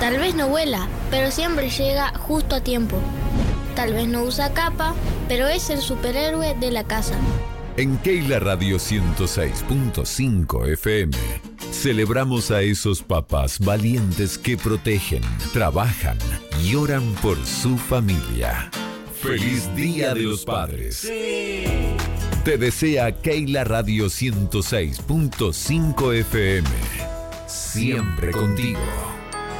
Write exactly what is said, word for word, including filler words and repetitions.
Tal vez no vuela, pero siempre llega justo a tiempo. Tal vez no usa capa, pero es el superhéroe de la casa. En Keila Radio ciento seis punto cinco F M celebramos a esos papás valientes que protegen, trabajan y oran por su familia. ¡Feliz Día de los Padres! Sí. Te desea Keila Radio ciento seis punto cinco F M. Siempre contigo.